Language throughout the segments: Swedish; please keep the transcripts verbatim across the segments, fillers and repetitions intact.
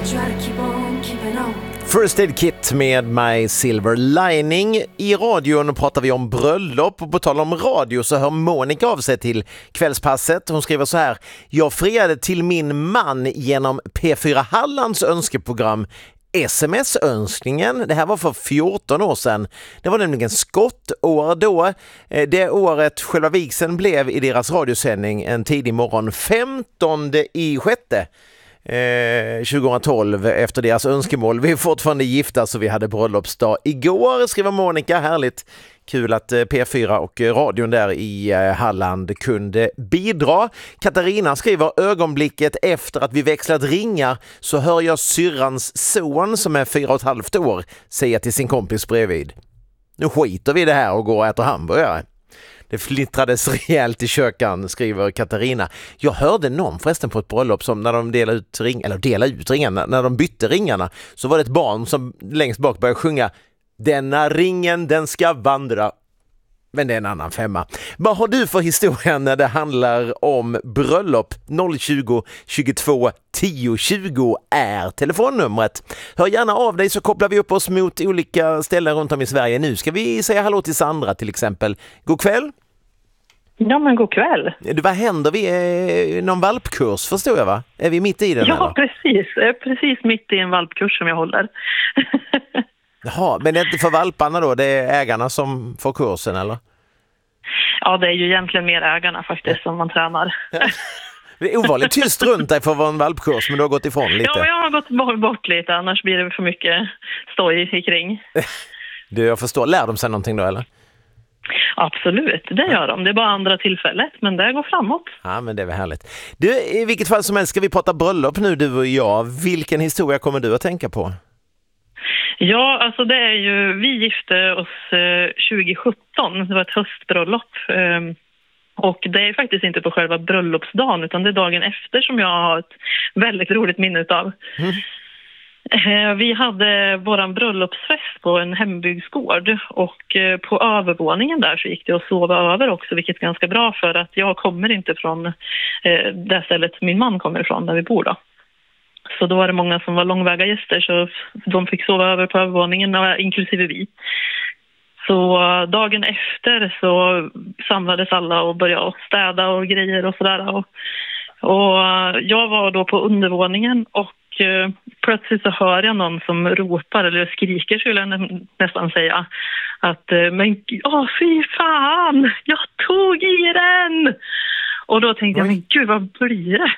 First Aid Kit med My Silver Lining. I radion pratar vi om bröllop, och på tal om radio så hör Monica av sig till Kvällspasset. Hon skriver så här: jag friade till min man genom P fyra Hallands önskeprogram S M S-önskningen. Det här var för fjorton år sedan. Det var nämligen skottår då. Det året själva vigseln blev i deras radiosändning en tidig morgon, femtonde i sjätte. Eh, tjugohundratolv efter deras önskemål. Vi är fortfarande gifta så vi hade bröllopsdag igår, skriver Monica. Härligt. Kul att eh, P fyra och eh, radion där i eh, Halland kunde bidra. Katarina skriver: ögonblicket efter att vi växlat ringar så hör jag syrrans son som är fyra och ett halvt år säga till sin kompis bredvid: nu skiter vi det här och går och äter hamburgare. Det flittrades rejält i kökan, skriver Katarina. Jag hörde någon förresten på ett bröllop som när de delade ut ring eller delade ut ringarna, när de bytte ringarna, så var det ett barn som längst bak började sjunga: denna ringen den ska vandra. Men det är en annan femma. Vad har du för historia när det handlar om bröllop? noll tjugo, tjugotvå, tio tjugo är telefonnumret. Hör gärna av dig så kopplar vi upp oss mot olika ställen runt om i Sverige. Nu ska vi säga hallå till Sandra till exempel. God kväll. Ja, men god kväll. Du, vad händer? Vi är någon valpkurs, förstår jag, va? Är vi mitt i den? Ja, eller? precis. Jag är precis mitt i en valpkurs som jag håller. Jaha, men det är inte för valparna då? Det är ägarna som får kursen, eller? Ja, det är ju egentligen mer ägarna faktiskt som man tränar. Det är ovanligt tyst runt dig för att vara en valpkurs, men du har gått ifrån lite. Ja, jag har gått bort lite, annars blir det för mycket stoj i kring. Du, jag förstår. Lär de sig någonting då, eller? Absolut, det gör de. Det är bara andra tillfället, men det går framåt. Ja, men det är väl härligt. Du, i vilket fall som helst ska vi prata bröllop nu, du och jag. Vilken historia kommer du att tänka på? Ja, alltså det är ju, vi gifte oss eh, tjugo sjutton, det var ett höstbröllop. Eh, och det är faktiskt inte på själva bröllopsdagen utan det är dagen efter som jag har ett väldigt roligt minne utav. Mm. Eh, vi hade våran bröllopsfest på en hembygdsgård och eh, på övervåningen där så gick det att sova över också, vilket är ganska bra för att jag kommer inte från eh, det stället min man kommer ifrån där vi bor då. Så då var det många som var långväga gäster så de fick sova över på övervåningen, inklusive vi. Så dagen efter så samlades alla och började städa och grejer och sådär. Och, och jag var då på undervåningen och eh, plötsligt så hör jag någon som ropar eller skriker, skulle jag nästan säga. Att men åh fy fan, jag tog i den! Och då tänkte jag, men gud vad blir det?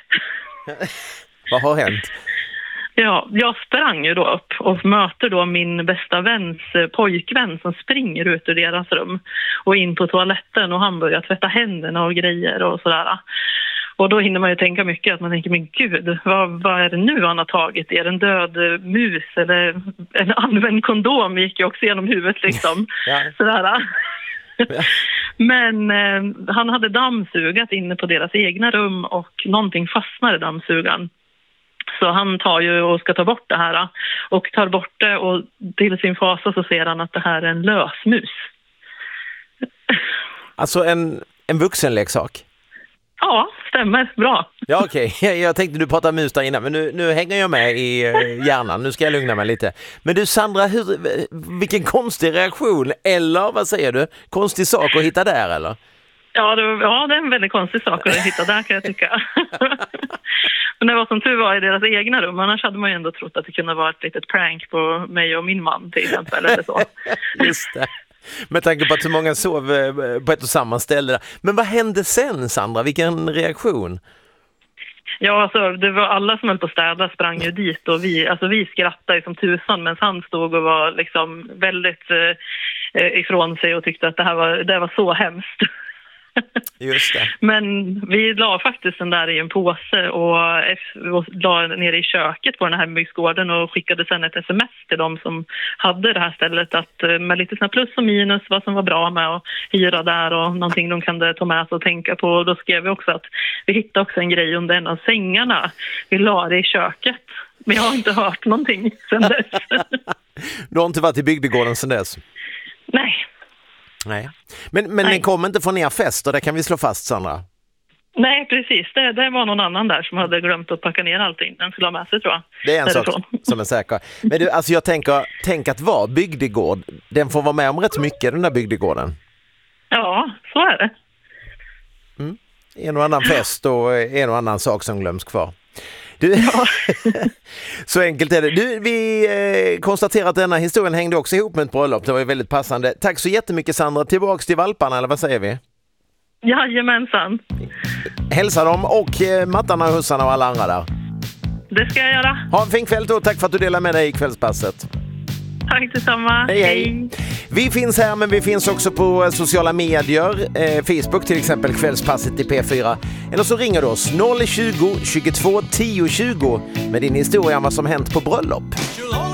Vad har hänt? Ja, jag sprang ju då upp och möter då min bästa väns pojkvän som springer ut ur deras rum och in på toaletten och han börjar tvätta händerna och grejer och sådär. Och då hinner man ju tänka mycket att man tänker, men gud, vad, vad är det nu han har tagit? Är det en död mus eller en använd kondom? Gick ju också genom huvudet liksom. Ja. Sådär. Ja. Men eh, han hade dammsugat inne på deras egna rum och någonting fastnade i dammsugan. Så han tar ju och ska ta bort det här och tar bort det och till sin fasa så ser han att det här är en lösmus. Alltså en, en vuxenleksak? Ja, stämmer. Bra. Ja, okej. Okay. Jag tänkte du pratade mus där innan, men nu, nu hänger jag med i hjärnan. Nu ska jag lugna mig lite. Men du Sandra, hur, vilken konstig reaktion. Eller vad säger du? Konstig sak att hitta där, eller? Ja, det, ja, det är en väldigt konstig sak att hitta där kan jag tycka. Men det var som tur var i deras egna rum. Annars hade man ju ändå trott att det kunde vara ett litet prank på mig och min man till exempel. Eller så. Just det. Med tanke på att så många sov på ett och samma ställe. Men vad hände sen, Sandra? Vilken reaktion? Ja, alltså det var alla som höll på att städa sprang ju dit och vi, alltså vi skrattade ju som tusan medan han stod och var liksom väldigt eh, ifrån sig och tyckte att det här var, det var så hemskt. Just det. Men vi la faktiskt den där i en påse och, och la ner i köket på den här hembygdsgården och skickade sen ett sms till dem som hade det här stället att med lite såna plus och minus vad som var bra med att hyra där och någonting de kunde ta med sig och tänka på. Och då skrev vi också att vi hittade också en grej under en av sängarna. Vi la det i köket. Men jag har inte hört någonting sedan dess. Du har inte varit i bygdegården sedan dess? Nej. Nej. Men, men Nej. den kom inte från er fest och det kan vi slå fast, Sandra. Nej, precis. Det, det var någon annan där som hade glömt att packa ner allting. Den skulle ha med sig, tror jag. Det är en Därifrån. sak som är säker. Men du, alltså jag tänker, tänk att vara bygdegård. Den får vara med om rätt mycket, den där bygdegården. Ja, så är det. Mm. En och annan fest och en och annan sak som glöms kvar. Du, Ja. så enkelt är det. Du, vi eh, konstaterar att denna historien hängde också ihop med ett bröllop. Det var ju väldigt passande. Tack så jättemycket, Sandra. Tillbaks till valparna, eller vad säger vi? Jajamensan. Hälsa dem och eh, mattarna, hussarna och alla andra där. Det ska jag göra. Ha en fin kväll då. Tack för att du delar med dig i kvällspasset. Tack detsamma. Hej, hej. Vi finns här, men vi finns också på sociala medier. Eh, Facebook till exempel, Kvällspasset i P fyra. Eller så ringer du oss noll tjugo, tjugotvå, tio tjugo med din historia om vad som hänt på bröllop.